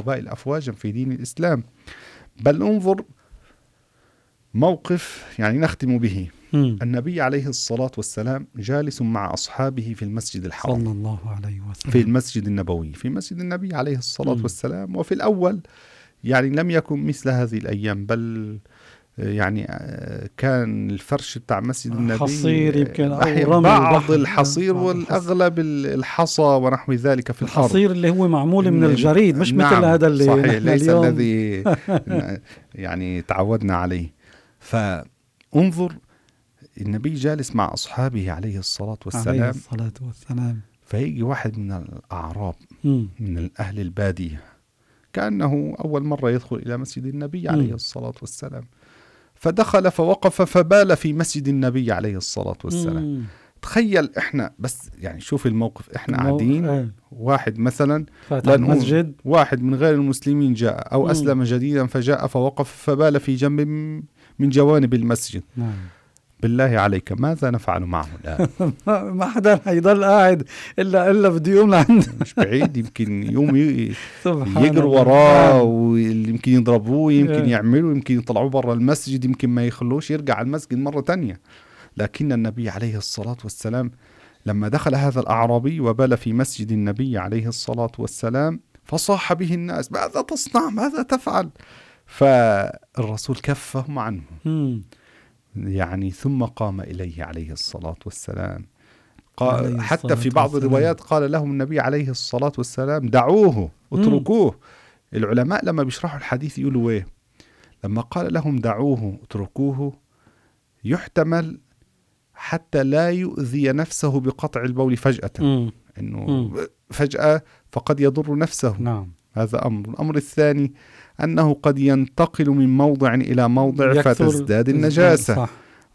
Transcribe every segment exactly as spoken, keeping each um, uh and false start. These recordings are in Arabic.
القبائل أفواجا في دين الإسلام. بل انظر موقف يعني نختم به. مم. النبي عليه الصلاة والسلام جالس مع أصحابه في المسجد الحرام صلى الله عليه وسلم، في المسجد النبوي، في مسجد النبي عليه الصلاة مم. والسلام. وفي الأول يعني لم يكن مثل هذه الأيام، بل يعني كان الفرش بتاع مسجد النبي حصير يمكن أو أحيانا رمل بعض بحر. الحصير بعض والأغلب الحصى ونحو ذلك في الأرض. الحصير اللي هو معمول من الجريد، مش نعم مثل هذا اللي صحيح، نحن ليس اليوم الذي يعني تعودنا عليه. فانظر النبي جالس مع أصحابه عليه الصلاة والسلام، عليه الصلاة والسلام، فيجي واحد من الأعراب مم. من أهل البادية كأنه أول مرة يدخل إلى مسجد النبي عليه الصلاة والسلام، فدخل فوقف فبال في مسجد النبي عليه الصلاة والسلام. مم. تخيل إحنا بس يعني شوف الموقف، إحنا المو... قاعدين ايه. واحد مثلا فاتح المسجد، واحد من غير المسلمين جاء أو مم. أسلم جديدا فجاء فوقف فبال في جنب من جوانب المسجد. نعم. بالله عليك ماذا نفعل معه الآن؟ ما حدا حيضل قاعد إلا إلا بده يقوم لعنده. مش بعيد يمكن يوم ي... سبحان يجروا الله. وراه ويمكن يضربوه، يمكن إيه. يعملوا، يمكن يطلعوه برا المسجد، يمكن ما يخلوش يرجع المسجد مرة تانية. لكن النبي عليه الصلاة والسلام لما دخل هذا الأعرابي وبال في مسجد النبي عليه الصلاة والسلام فصاح به الناس ماذا تصنع ماذا تفعل؟ فالرسول كفهم عنه مم. يعني ثم قام إليه عليه الصلاة والسلام. عليه قال حتى في الصلاة بعض والسلام. الروايات قال لهم النبي عليه الصلاة والسلام دعوه اتركوه. العلماء لما بيشرحوا الحديث يقولوا ايه؟ لما قال لهم دعوه اتركوه يحتمل حتى لا يؤذي نفسه بقطع البول فجأة، مم. انه مم. فجأة فقد يضر نفسه. نعم. هذا أمر. الأمر الثاني أنه قد ينتقل من موضع إلى موضع يكثر فتزداد النجاسة صح.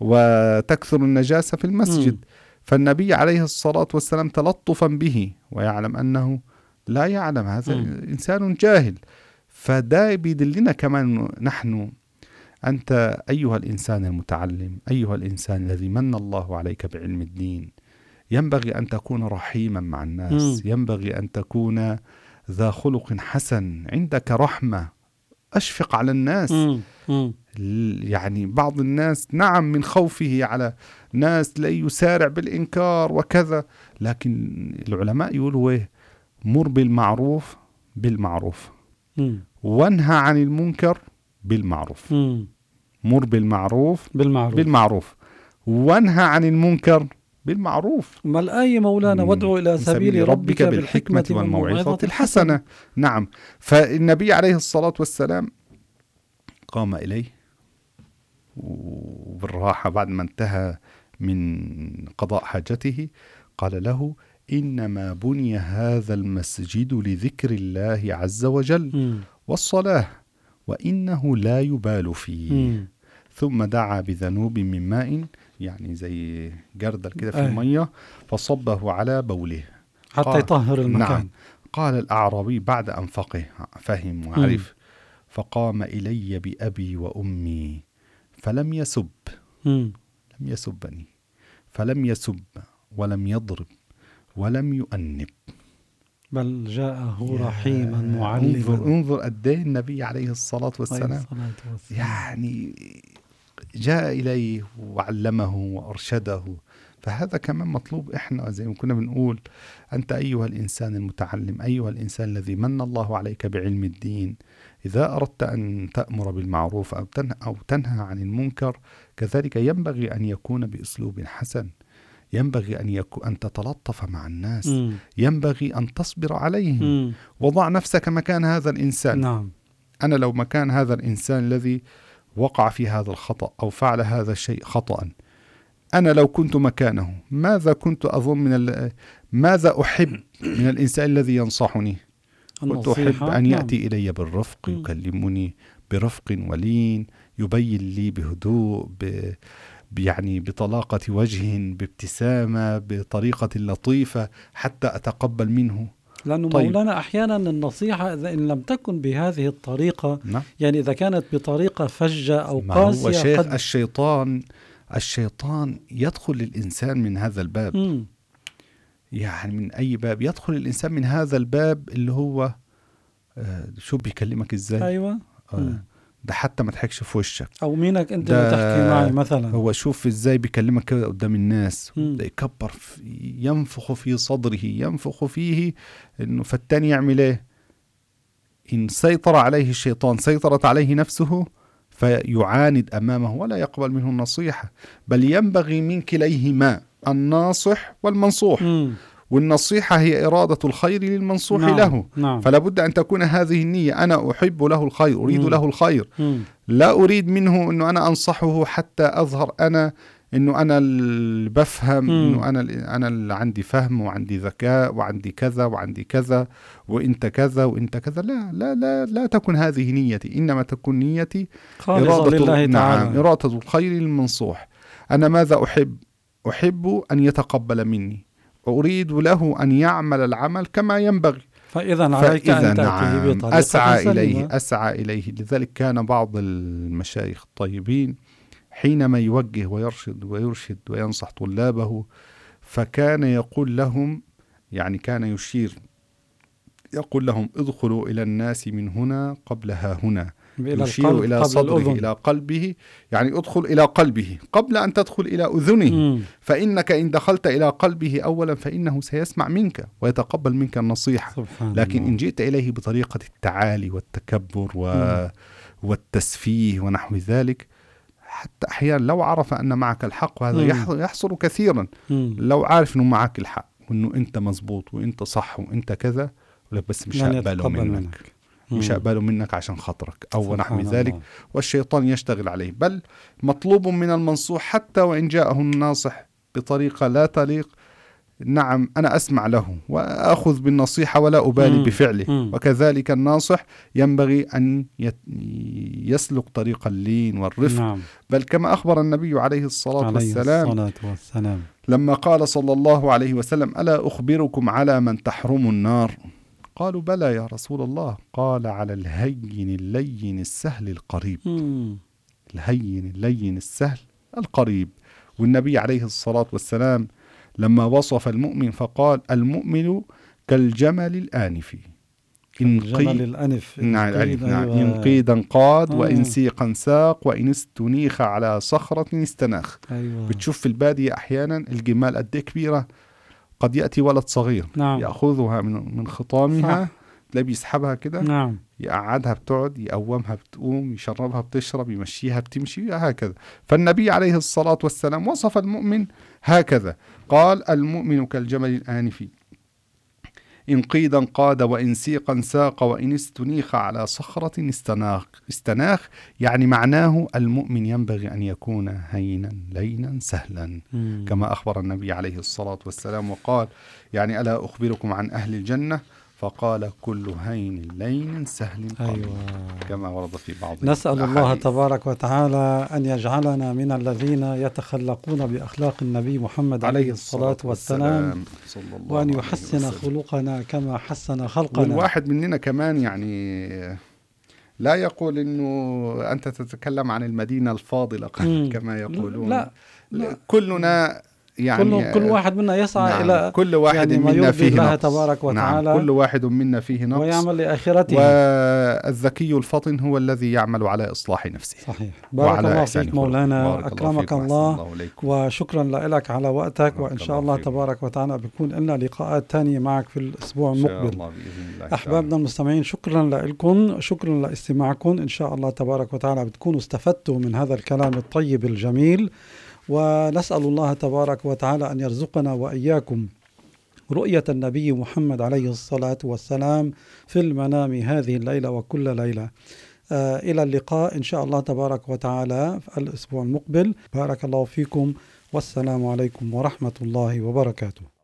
وتكثر النجاسة في المسجد. مم. فالنبي عليه الصلاة والسلام تلطفا به ويعلم أنه لا يعلم، هذا مم. إنسان جاهل. فده بيدلنا كمان نحن، أنت أيها الإنسان المتعلم، أيها الإنسان الذي من الله عليك بعلم الدين، ينبغي أن تكون رحيما مع الناس، مم. ينبغي أن تكون ذا خلق حسن، عندك رحمة، أشفق على الناس. مم. مم. يعني بعض الناس نعم من خوفه على ناس لا يسارع بالإنكار وكذا، لكن العلماء يقولوا إيه؟ مر بالمعروف بالمعروف مم. وانهى عن المنكر بالمعروف. مم. مر بالمعروف بالمعروف بالمعروف وانهى عن المنكر بالمعروف. ما الآية مولانا وادعو إلى سبيل ربك بالحكمة والموعظة الحسنة. نعم. فالنبي عليه الصلاة والسلام قام إليه وبالراحة بعد ما انتهى من قضاء حاجته قال له إنما بني هذا المسجد لذكر الله عز وجل مم. والصلاة وإنه لا يبال فيه. مم. ثم دعا بذنوب من ماء يعني زي جردل كده في أي. المية فصبه على بوله حتى قال يطهر المكان. نعم. قال الأعرابي بعد أن فقه فهم وعرف فقام إلي بأبي وأمي فلم يسب مم. لم يسبني فلم يسب ولم يضرب ولم يؤنب، بل جاءه رحيما معلما. انظر انظر قد ايه النبي عليه الصلاة والسلام يعني جاء إليه وعلمه وأرشده. فهذا كمان مطلوب. إحنا زي ما كنا بنقول أنت أيها الإنسان المتعلم، أيها الإنسان الذي من الله عليك بعلم الدين، إذا أردت أن تأمر بالمعروف أو تنهى, أو تنهى عن المنكر كذلك ينبغي أن يكون بأسلوب حسن، ينبغي أن, يكون أن تتلطف مع الناس، م. ينبغي أن تصبر عليهم. م. وضع نفسك مكان هذا الإنسان. نعم. أنا لو مكان هذا الإنسان الذي وقع في هذا الخطأ أو فعل هذا الشيء خطأ، أنا لو كنت مكانه ماذا كنت أظن من ماذا أحب من الإنسان الذي ينصحني؟ كنت أحب أن يأتي نعم. إلي بالرفق، م. يكلمني برفق ولين، يبين لي بهدوء، ب... يعني بطلاقة وجه، بابتسامة، بطريقة لطيفة حتى أتقبل منه. لأنه طيب. مولانا أحيانا النصيحة إذا إن لم تكن بهذه الطريقة نعم. يعني إذا كانت بطريقة فجة أو قاسية هو شيخ قد... الشيطان الشيطان يدخل الإنسان من هذا الباب. م. يعني من أي باب يدخل الإنسان من هذا الباب اللي هو آه شو بيكلمك إزاي؟ أيوة. آه ده حتى ما تحكش في وشك، أو مينك أنت اللي تحكي معي مثلا. هو شوف إزاي بيكلمك كده قدام الناس، ده يكبر ينفخ في صدره، ينفخ فيه إنه فالتاني يعمل إيه؟ إن سيطر عليه الشيطان سيطرت عليه نفسه فيعاند أمامه ولا يقبل منه النصيحة. بل ينبغي من كليهما الناصح والمنصوح. م. والنصيحة هي إرادة الخير للمنصوح نعم. له نعم. فلا بد أن تكون هذه النية، أنا أحب له الخير، أريد م. له الخير، م. لا أريد منه أنه أنا أنصحه حتى أظهر أنا أنه أنا اللي بفهم، أنه أنا أنا اللي عندي فهم وعندي ذكاء وعندي كذا وعندي كذا وإنت كذا وإنت كذا. لا لا لا لا تكن هذه نيتي، إنما تكون نيتي إرادة لله تعالى. نعم إرادة الخير للمنصوح. أنا ماذا أحب؟ أحب أن يتقبل مني، أريد له أن يعمل العمل كما ينبغي. فإذا عليك أن تأتيه بطريقة أسعى إليه أسعى إليه. لذلك كان بعض المشايخ الطيبين حينما يوجه ويرشد ويرشد وينصح طلابه فكان يقول لهم، يعني كان يشير يقول لهم ادخلوا إلى الناس من هنا قبل ها هنا، يشير إلى صدره إلى قلبه، يعني ادخل إلى قلبه قبل أن تدخل إلى أذنه. مم. فإنك إن دخلت إلى قلبه أولا فإنه سيسمع منك ويتقبل منك النصيحة. لكن الله. إن جئت إليه بطريقة التعالي والتكبر و... والتسفيه ونحو ذلك، حتى أحيانا لو عرف أن معك الحق، وهذا مم. يحصل كثيرا، مم. لو عارف أنه معك الحق وأنه أنت مزبوط وأنت صح وأنت كذا، بس مش هقبله منك, منك. مش هقبله منك عشان خاطرك أو نحو ذلك، والشيطان يشتغل عليه. بل مطلوب من المنصوح حتى وإن جاءه الناصح بطريقة لا تليق، نعم أنا أسمع له وأخذ بالنصيحة ولا أبالي مم. بفعله. مم. وكذلك الناصح ينبغي أن يسلك طريق اللين والرفق. نعم. بل كما أخبر النبي عليه الصلاة عليه والسلام, الصلاة والسلام لما قال صلى الله عليه وسلم ألا أخبركم على من تحرم النار؟ قالوا بلى يا رسول الله. قال على الهين اللين السهل القريب. مم. الهين اللين السهل القريب. والنبي عليه الصلاة والسلام لما وصف المؤمن فقال المؤمن كالجمل الآنف إن الجمل الأنف نعم إن قيدا قاد آه. وإن سيقا ساق وإن استنيخ على صخرة استناخ. أيوة. بتشوف في البادية أحيانا الجمال قد كبيرة، قد يأتي ولد صغير نعم. يأخذها من من خطامها، تلاقيه بيسحبها كده نعم. يقعدها بتقعد، يقومها بتقوم، يشربها بتشرب، يمشيها بتمشي، هكذا. فالنبي عليه الصلاة والسلام وصف المؤمن هكذا، قال المؤمن كالجمل الآنف إن قيدا قاد وإن سيقا ساق وإن استنيخ على صخرة استناخ. استناخ يعني معناه المؤمن ينبغي أن يكون هينا لينا سهلا مم. كما أخبر النبي عليه الصلاة والسلام وقال يعني ألا أخبركم عن أهل الجنة؟ فقال كل هين لين سهل قليل. أيوة. كما ورد في بعض نسأل الأحاديث. الله تبارك وتعالى أن يجعلنا من الذين يتخلقون بأخلاق النبي محمد عليه الصلاة والسلام، وأن يحسن خلقنا كما حسن خلقنا. والواحد مننا كمان يعني لا يقول إنه أنت تتكلم عن المدينة الفاضلة كما يقولون. لا. لا. كلنا يعني كل, كل واحد منا يسعى نعم إلى كل واحد يعني منا فيه الله تبارك وتعالى. نعم كل واحد منا فيه نقص ويعمل لآخرته. والذكي الفطن هو الذي يعمل على إصلاح نفسه. صحيح. بارك الله فيك مولانا، أكرمك الله, الله وشكرا لك على وقتك، وإن شاء الله فيك. تبارك وتعالى بيكون لنا لقاءات تانية معك في الأسبوع المقبل. أحبابنا المستمعين شكرا لكم، شكرا لاستماعكم. إن شاء الله تبارك وتعالى بتكونوا استفدتوا من هذا الكلام الطيب الجميل، ونسأل الله تبارك وتعالى أن يرزقنا وإياكم رؤية النبي محمد عليه الصلاة والسلام في المنام هذه الليلة وكل ليلة. آه إلى اللقاء إن شاء الله تبارك وتعالى في الأسبوع المقبل. بارك الله فيكم، والسلام عليكم ورحمة الله وبركاته.